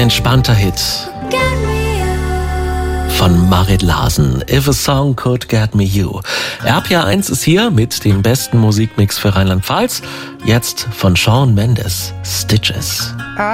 entspannter Hit von Marit Larsen. If a Song Could Get Me You. RPR 1 ist hier mit dem besten Musikmix für Rheinland-Pfalz. Jetzt von Shawn Mendes, Stitches.